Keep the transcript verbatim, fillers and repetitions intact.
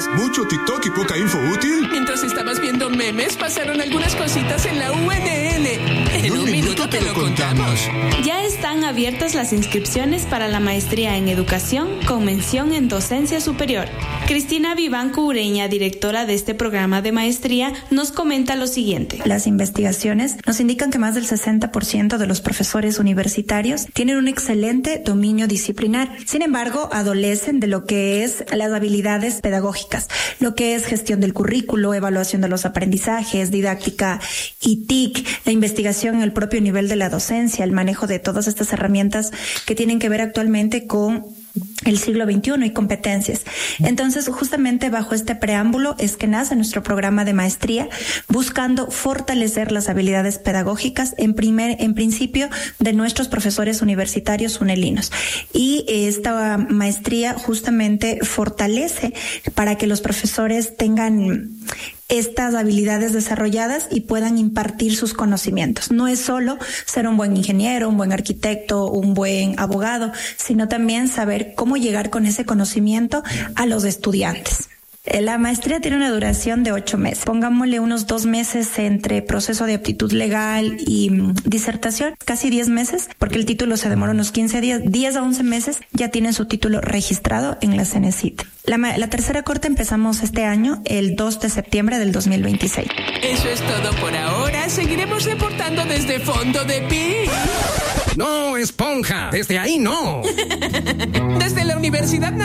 haces? Mucho TikTok y poca info útil. Mientras estabas viendo memes, pasaron algunas cositas en la U N L. En un, un minuto, minuto te lo contamos. Ya están abiertas las inscripciones para la maestría en educación con mención en docencia superior. Cristina Vivanco Ureña, directora de este programa de maestría, nos comenta lo siguiente. Las investigaciones nos indican que más del sesenta por ciento de los profesores universitarios tienen un excelente dominio disciplinar. Sin embargo, adolecen de lo que es las habilidades pedagógicas, lo que es gestión del currículo, evaluación de los aprendizajes, didáctica y T I C, la investigación en el propio nivel de la docencia, el manejo de todas estas herramientas que tienen que ver actualmente con el siglo veintiuno y competencias. Entonces, justamente bajo este preámbulo es que nace nuestro programa de maestría, buscando fortalecer las habilidades pedagógicas en primer, en principio de nuestros profesores universitarios unelinos. Y esta maestría justamente fortalece para que los profesores tengan estas habilidades desarrolladas y puedan impartir sus conocimientos. No es solo ser un buen ingeniero, un buen arquitecto, un buen abogado, sino también saber cómo llegar con ese conocimiento a los estudiantes. La maestría tiene una duración de ocho meses. Pongámosle unos dos meses entre proceso de aptitud legal y um, disertación, casi diez meses, porque el título se demora unos quince días, diez a once meses, ya tienen su título registrado en la Cenecit. La, la tercera corte empezamos este año, el dos de septiembre del dos mil veintiséis. Eso es todo por ahora. Seguiremos reportando desde Fondo de Pi. No, esponja, desde ahí no. Desde la Universidad